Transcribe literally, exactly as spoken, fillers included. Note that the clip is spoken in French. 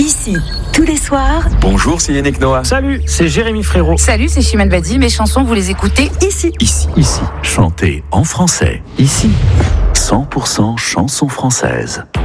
Ici, tous les soirs. Bonjour, c'est Yannick Noah. Salut, c'est Jérémy Frérot. Salut, c'est Chimène Badi. Mes chansons, vous les écoutez Ici. Ici. Ici, chantez en français. Ici, cent pour cent chansons françaises.